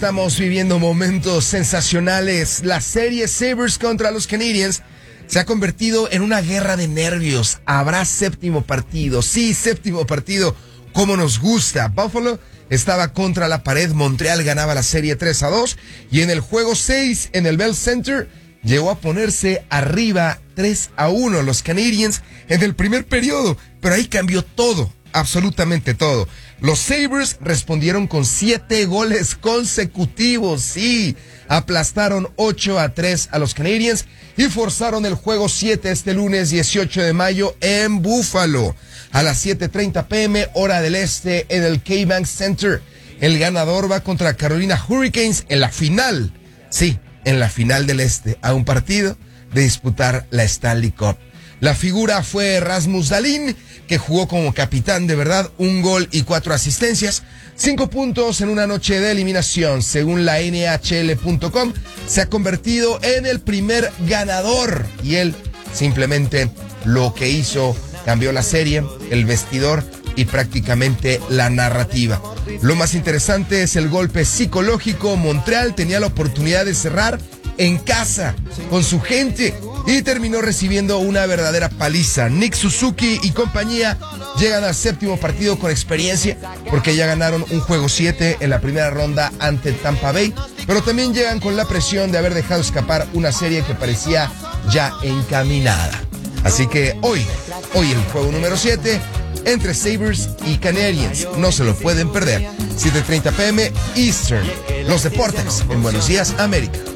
Estamos viviendo momentos sensacionales. La serie Sabres contra los Canadiens se ha convertido en una guerra de nervios. Habrá séptimo partido. Sí, séptimo partido, como nos gusta. Buffalo estaba contra la pared. Montreal ganaba la serie 3-2. Y en el juego 6, en el Bell Center, llegó a ponerse arriba 3-1 los Canadiens en el primer periodo. Pero ahí cambió todo. Absolutamente todo. Los Sabres respondieron con 7 goles consecutivos. Sí, aplastaron 8-3 a los Canadiens y forzaron el juego 7 este lunes 18 de mayo en Buffalo. A las 7:30 p.m. hora del este en el KeyBank Center. El ganador va contra Carolina Hurricanes en la final. Sí, en la final del este, a un partido de disputar la Stanley Cup. La figura fue Rasmus Dahlin, que jugó como capitán de verdad, 1 gol y 4 asistencias, 5 puntos en una noche de eliminación. Según la NHL.com, se ha convertido en el primer ganador y él simplemente lo que hizo, cambió la serie, el vestidor y prácticamente la narrativa. Lo más interesante es el golpe psicológico. Montreal tenía la oportunidad de cerrar en casa, con su gente, y terminó recibiendo una verdadera paliza. Nick Suzuki y compañía llegan al séptimo partido con experiencia, porque ya ganaron un juego 7 en la primera ronda ante Tampa Bay, pero también llegan con la presión de haber dejado escapar una serie que parecía ya encaminada. Así que hoy el juego número 7 entre Sabres y Canadiens, no se lo pueden perder. 7:30 p.m. Eastern. Los deportes en Buenos Días, América.